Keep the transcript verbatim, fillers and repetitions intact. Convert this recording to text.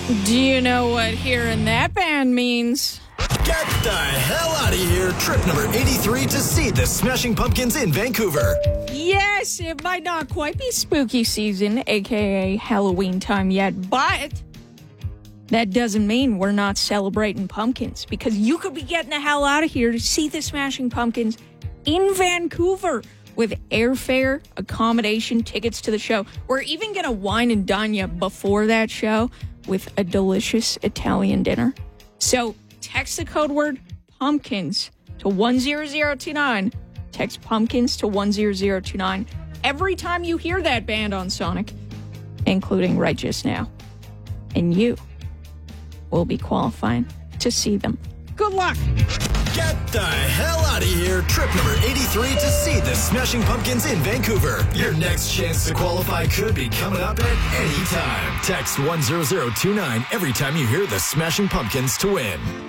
Do you know what hearing that band means? Get the hell out of here. Trip number eighty-three to see the Smashing Pumpkins in Vancouver. Yes, it might not quite be spooky season, a k a. Halloween time yet, but that doesn't mean we're not celebrating pumpkins, because you could be getting the hell out of here to see the Smashing Pumpkins in Vancouver with airfare, accommodation, tickets to the show. We're even going to wine and dine you before that show with a delicious Italian dinner. So text the code word pumpkins to one zero zero two nine. Text pumpkins to one zero zero two nine every time you hear that band on Sonic, including right just now. And you will be qualifying to see them. Good luck. Get the hell out of here. Trip number eighty-three to see the Smashing Pumpkins in Vancouver. Your next chance to qualify could be coming up at any time. Text one zero zero two nine every time you hear the Smashing Pumpkins to win.